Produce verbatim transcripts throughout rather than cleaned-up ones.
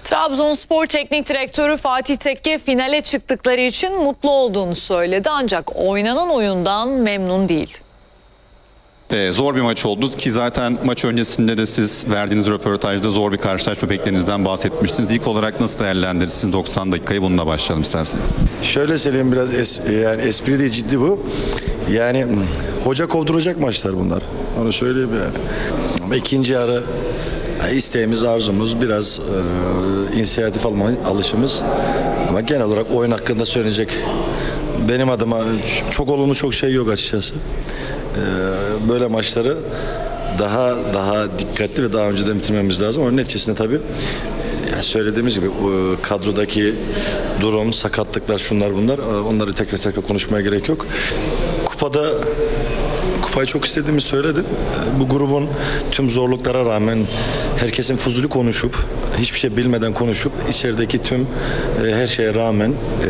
Trabzonspor Teknik Direktörü Fatih Tekke finale çıktıkları için mutlu olduğunu söyledi ancak oynanan oyundan memnun değil. Ee, zor bir maç oldu ki zaten maç öncesinde de siz verdiğiniz röportajda zor bir karşılaşma beklediğinizden bahsetmiştiniz. İlk olarak nasıl değerlendirirsiniz doksan dakikayı, bununla başlayalım isterseniz. Şöyle söyleyeyim, biraz es, yani espri değil, ciddi bu. Yani hoca kovduracak maçlar bunlar. Onu söyleyeyim yani. Ama ikinci yarı isteğimiz, arzumuz biraz e, inisiyatif alma alışımız. Ama genel olarak oyun hakkında söylenecek benim adıma çok olumlu çok şey yok açıkçası. E, böyle maçları daha daha dikkatli ve daha önceden bitirmemiz lazım. Onun neticesinde tabii ya söylediğimiz gibi kadrodaki durum, sakatlıklar, şunlar bunlar, onları tekrar tekrar konuşmaya gerek yok. Kupada kupayı çok istediğimi söyledim. Bu grubun tüm zorluklara rağmen herkesin fuzuli konuşup, hiçbir şey bilmeden konuşup, içerideki tüm her şeye rağmen e,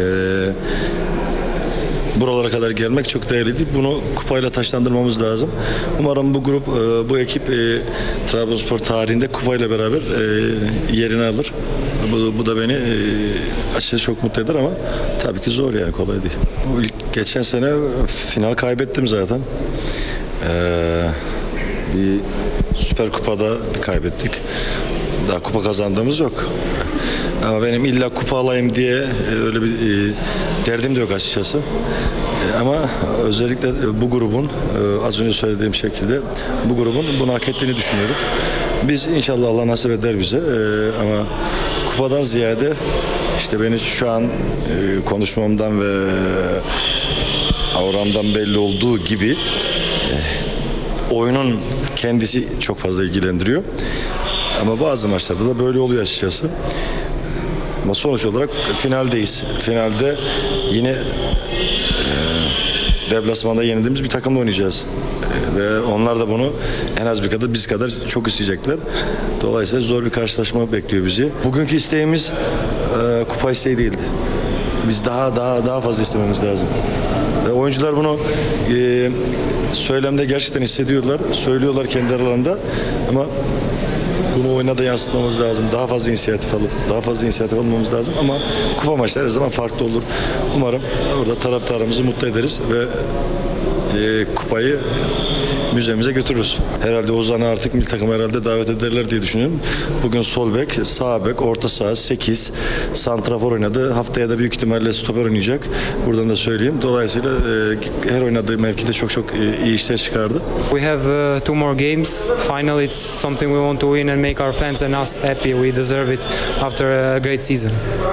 buralara kadar gelmek çok değerliydi. Bunu kupayla taşlandırmamız lazım. Umarım bu grup, bu ekip Trabzonspor tarihinde kupayla beraber yerini alır. Bu, bu da beni açıkçası çok mutlu eder ama tabii ki zor, yani kolay değil. Bu ilk geçen sene final kaybettim zaten. Ee, bir Süper Kupa'da kaybettik. Daha kupa kazandığımız yok. Ama benim illa kupa alayım diye öyle bir e, derdim de yok açıkçası. E, ama özellikle bu grubun, e, az önce söylediğim şekilde bu grubun bunu hak ettiğini düşünüyorum. Biz inşallah Allah nasip eder bize. E, ama kupadan ziyade işte beni şu an e, konuşmamdan ve avramdan belli olduğu gibi e, oyunun kendisi çok fazla ilgilendiriyor. Ama bazı maçlarda da böyle oluyor açıkçası. Ama sonuç olarak finaldeyiz. Finalde yine e, deplasmanda yenildiğimiz bir takımla oynayacağız. E, ve onlar da bunu en az bir kadar biz kadar çok isteyecekler. Dolayısıyla zor bir karşılaşma bekliyor bizi. Bugünkü isteğimiz e, kupa isteği değildi. Biz daha daha daha fazla istememiz lazım. Ve oyuncular bunu e, söylemde gerçekten hissediyorlar. Söylüyorlar kendi aralarında. Ama bunu oyuna da yansıtmamız lazım. Daha fazla inisiyatif alıp, daha fazla inisiyatif almamız lazım ama kupa maçları her zaman farklı olur. Umarım orada taraftarımızı mutlu ederiz ve e, kupayı müzemize götürürüz. Herhalde Ozan'ı artık milli takım herhalde davet ederler diye düşünüyorum. Bugün sol bek, sağ bek, orta saha sekiz, santrafor oynadı. Haftaya da büyük ihtimalle stoper oynayacak. Buradan da söyleyeyim. Dolayısıyla e, her oynadığı mevkide çok çok e, iyi işler çıkardı. We have uh, two more games. Final, it's something we want to win and make our fans and us happy. We deserve it after a great season.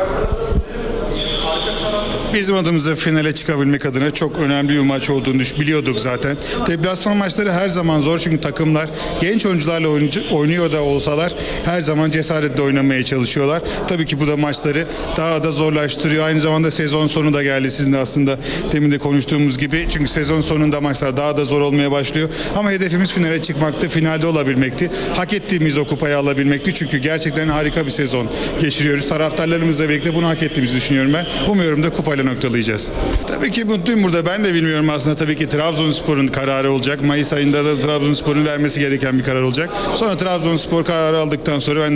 Bizim adımıza finale çıkabilmek adına çok önemli bir maç olduğunu biliyorduk zaten. Deplasman maçları her zaman zor çünkü takımlar genç oyuncularla oynuyor da olsalar her zaman cesaretle oynamaya çalışıyorlar. Tabii ki bu da maçları daha da zorlaştırıyor. Aynı zamanda sezon sonu da geldi, sizin de aslında demin de konuştuğumuz gibi. Çünkü sezon sonunda maçlar daha da zor olmaya başlıyor. Ama hedefimiz finale çıkmaktı, finalde olabilmekti. Hak ettiğimiz o kupayı alabilmekti. Çünkü gerçekten harika bir sezon geçiriyoruz. Taraftarlarımızla birlikte bunu hak ettiğimizi düşünüyorum ben. Umuyorum da kupayla noktalayacağız. Tabii ki mutluyum burada. Ben de bilmiyorum aslında. Tabii ki Trabzonspor'un kararı olacak. Mayıs ayında da Trabzonspor'un vermesi gereken bir karar olacak. Sonra Trabzonspor kararı aldıktan sonra ben